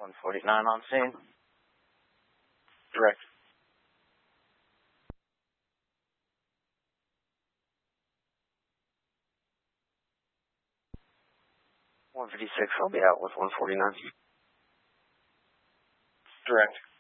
149 on scene. Direct. 156, I'll be out with 149. Direct.